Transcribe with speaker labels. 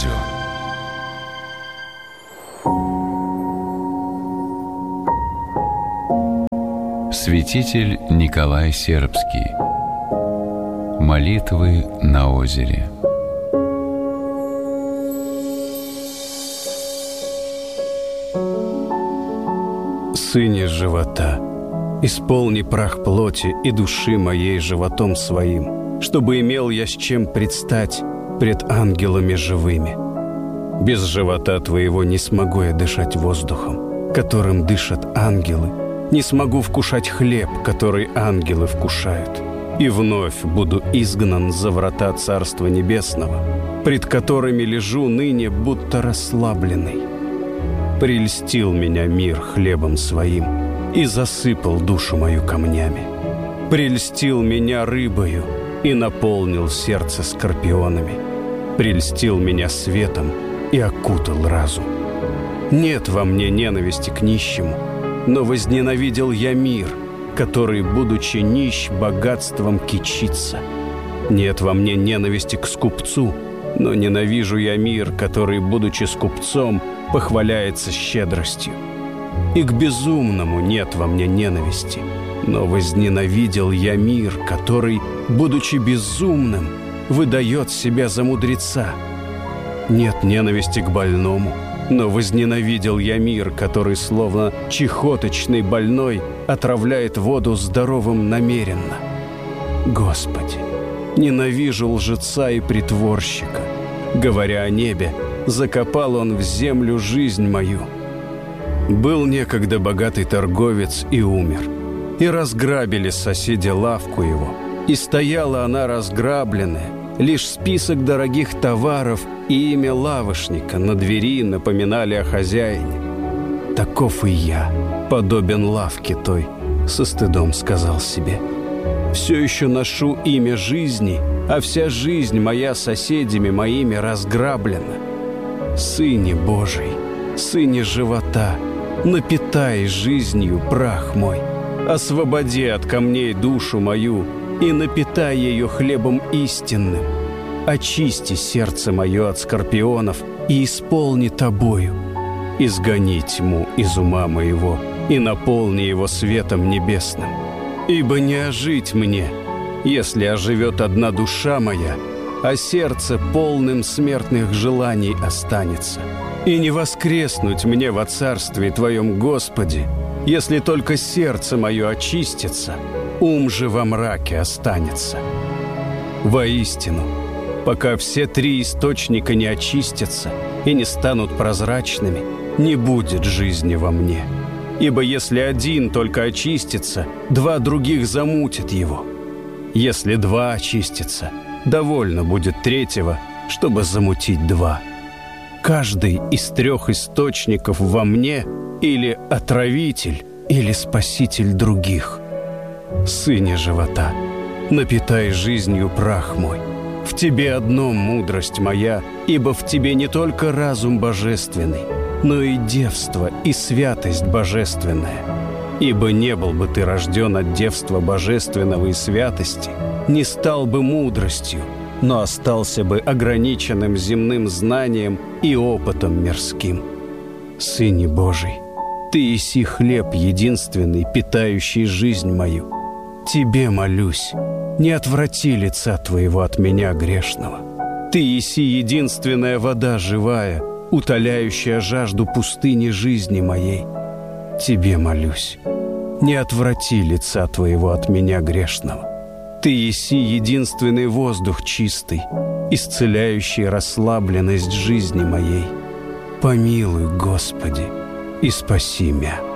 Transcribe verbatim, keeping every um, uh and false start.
Speaker 1: радио. Святитель Николай Сербский. Молитвы на озере.
Speaker 2: Сыне живота, исполни прах плоти и души моей животом своим, чтобы имел я с чем предстать пред ангелами живыми. Без живота твоего не смогу я дышать воздухом, которым дышат ангелы, не смогу вкушать хлеб, который ангелы вкушают, и вновь буду изгнан за врата Царства Небесного, пред которыми лежу ныне будто расслабленный. Прельстил меня мир хлебом своим и засыпал душу мою камнями. Прельстил меня рыбою и наполнил сердце скорпионами. Прельстил меня светом и окутал разум. Нет во мне ненависти к нищему, но возненавидел я мир, который, будучи нищ, богатством кичится. Нет во мне ненависти к скупцу, но ненавижу я мир, который, будучи скупцом, похваляется щедростью. И к безумному нет во мне ненависти, но возненавидел я мир, который, будучи безумным, выдает себя за мудреца. Нет ненависти к больному, но возненавидел я мир, который, словно чехоточный больной, отравляет воду здоровым намеренно. Господи, ненавижу лжеца и притворщика. Говоря о небе, закопал он в землю жизнь мою. Был некогда богатый торговец и умер, и разграбили соседи лавку его, и стояла она разграбленная, лишь список дорогих товаров и имя лавошника на двери напоминали о хозяине. Таков и я, подобен лавке той, со стыдом сказал себе. Все еще ношу имя жизни, а вся жизнь моя соседями моими разграблена. Сыне Божий, Сыне живота, напитай жизнью прах мой, освободи от камней душу мою и напитай ее хлебом истинным. Очисти сердце мое от скорпионов и исполни тобою. Изгони тьму из ума моего и наполни его светом небесным. Ибо не ожить мне, если оживет одна душа моя, а сердце полным смертных желаний останется. И не воскреснуть мне во царстве Твоем, Господи, если только сердце мое очистится, ум же во мраке останется. Воистину, пока все три источника не очистятся и не станут прозрачными, не будет жизни во мне. Ибо если один только очистится, два других замутят его. Если два очистятся, довольно будет третьего, чтобы замутить два. Каждый из трех источников во мне или отравитель, или спаситель других. Сыне живота, напитай жизнью прах мой. В тебе одно мудрость моя, ибо в тебе не только разум божественный, но и девство и святость божественная. Ибо не был бы ты рожден от девства божественного и святости, не стал бы мудростью, но остался бы ограниченным земным знанием и опытом мирским. Сыне Божий, ты еси хлеб единственный, питающий жизнь мою. Тебе молюсь, не отврати лица твоего от меня грешного. Ты еси единственная вода живая, утоляющая жажду пустыни жизни моей. Тебе молюсь, не отврати лица твоего от меня грешного. Ты еси единственный воздух чистый, исцеляющий расслабленность жизни моей. Помилуй, Господи, и спаси мя.